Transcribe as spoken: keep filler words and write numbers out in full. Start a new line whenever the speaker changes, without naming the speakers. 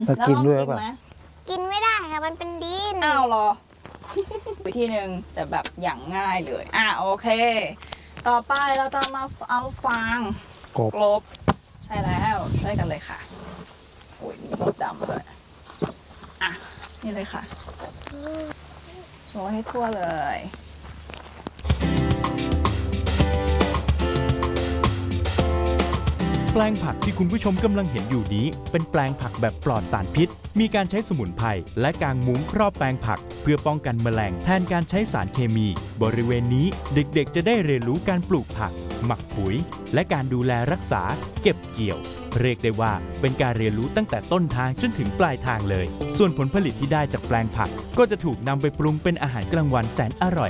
แล้วกินด้วยป่ะ
กินไม่ได้ค่ะมันเป็นดิน
อ้าวเหรอ วิธีหนึ่งแต่แบบอย่างง่ายเลยอ่ะโอเค ต่อไปเราจะมาเอาฟาง
กบ
กลบใช่แล้วช่วยกันเลยค่ะโอ้ยมีมดดำเลยอ่ะนี่เลยค่ะโชว์ให้ทั่วเลย
แปลงผักที่คุณผู้ชมกำลังเห็นอยู่นี้เป็นแปลงผักแบบปลอดสารพิษมีการใช้สมุนไพรและกางมุ้งครอบแปลงผักเพื่อป้องกันแมลงแทนการใช้สารเคมีบริเวณนี้เด็กๆจะได้เรียนรู้การปลูกผักหมักปุ๋ยและการดูแลรักษาเก็บเกี่ยวเรียกได้ว่าเป็นการเรียนรู้ตั้งแต่ต้นทางจนถึงปลายทางเลยส่วนผลผลิตที่ได้จากแปลงผักก็จะถูกนำไปปรุงเป็นอาหารกลางวันแสนอร่อย